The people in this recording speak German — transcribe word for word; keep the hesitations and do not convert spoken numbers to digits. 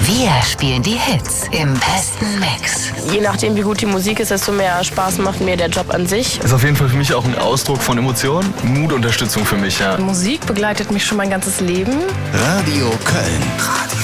Wir spielen die Hits im besten Mix. Je nachdem, wie gut die Musik ist, desto mehr Spaß macht mir der Job an sich. Ist auf jeden Fall für mich auch ein Ausdruck von Emotionen, Mut, Unterstützung für mich, ja. Musik begleitet mich schon mein ganzes Leben. Radio Köln. Radio